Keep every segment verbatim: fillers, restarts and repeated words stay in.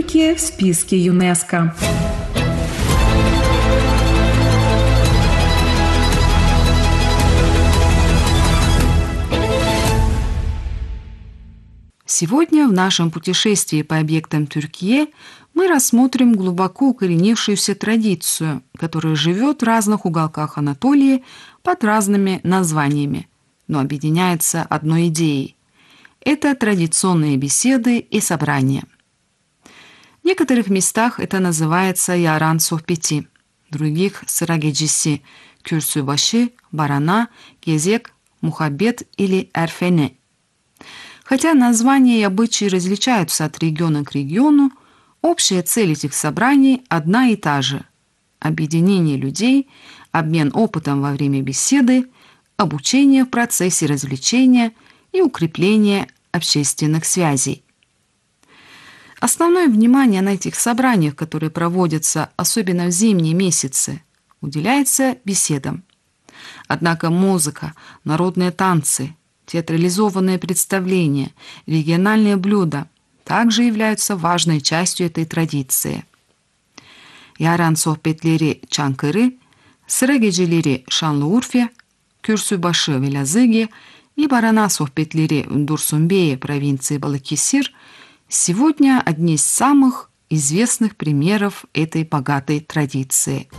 Тюркия в списке ЮНЕСКО. Сегодня в нашем путешествии по объектам Тюркии мы рассмотрим глубоко укоренившуюся традицию, которая живет в разных уголках Анатолии под разными названиями, но объединяется одной идеей. Это традиционные беседы и собрания. В некоторых местах это называется Яран Сохбети, в других – Сырагеджиси, Кюрсюбаши, Барана, Кезек, Мухаббет или Эрфене. Хотя названия и обычаи различаются от региона к региону, общая цель этих собраний одна и та же – объединение людей, обмен опытом во время беседы, обучение в процессе развлечения и укрепление общественных связей. Основное внимание на этих собраниях, которые проводятся особенно в зимние месяцы, уделяется беседам. Однако музыка, народные танцы, театрализованные представления, региональные блюда также являются важной частью этой традиции. Яран sohbetleri Çankırı, Sıra geceleri Şanlıurfa, Kürsübaşı в Элязыге и Барана sohbetleri в Дурсумбее провинции Балакесир сегодня одни из самых известных примеров этой богатой традиции.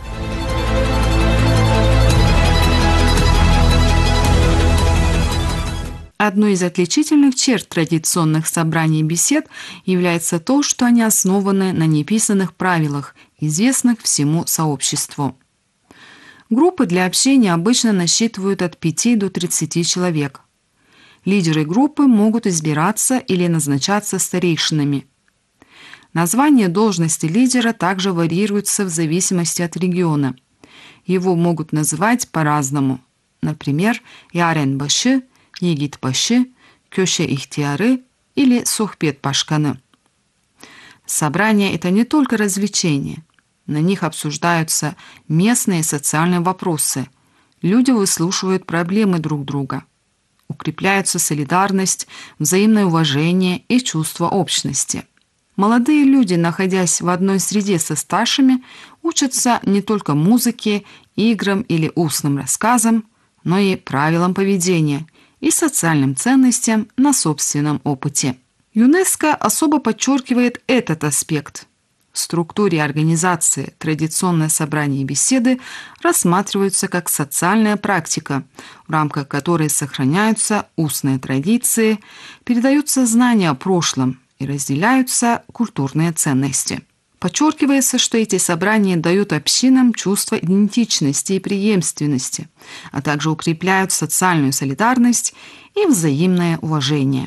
Одной из отличительных черт традиционных собраний и бесед является то, что они основаны на неписанных правилах, известных всему сообществу. Группы для общения обычно насчитывают от пяти до тридцати человек. Лидеры группы могут избираться или назначаться старейшинами. Название должности лидера также варьируется в зависимости от региона. Его могут называть по-разному. Например, Яренбаşı, Егитбаşı, Köşe ihtiyarı или Сохбет Башканы. Собрания – это не только развлечения. На них обсуждаются местные социальные вопросы. Люди выслушивают проблемы друг друга. Укрепляются солидарность, взаимное уважение и чувство общности. Молодые люди, находясь в одной среде со старшими, учатся не только музыке, играм или устным рассказам, но и правилам поведения и социальным ценностям на собственном опыте. ЮНЕСКО особо подчеркивает этот аспект. В структуре организации традиционные собрания и беседы рассматриваются как социальная практика, в рамках которой сохраняются устные традиции, передаются знания о прошлом и разделяются культурные ценности. Подчеркивается, что эти собрания дают общинам чувство идентичности и преемственности, а также укрепляют социальную солидарность и взаимное уважение.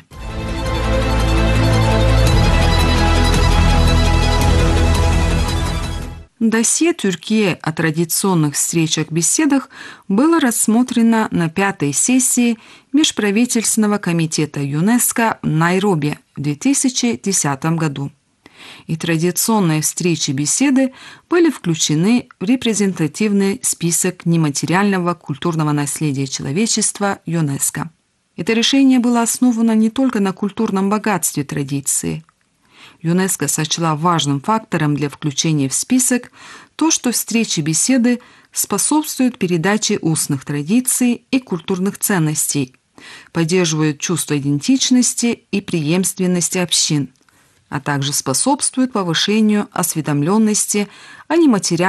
Досье Тюркии о традиционных встречах-беседах было рассмотрено на пятой сессии Межправительственного комитета ЮНЕСКО в Найроби в две тысячи десятом году. И традиционные встречи-беседы были включены в репрезентативный список нематериального культурного наследия человечества ЮНЕСКО. Это решение было основано не только на культурном богатстве традиции. ЮНЕСКО сочла важным фактором для включения в список то, что встречи-беседы способствуют передаче устных традиций и культурных ценностей, поддерживают чувство идентичности и преемственности общин, а также способствуют повышению осведомленности о нематериальном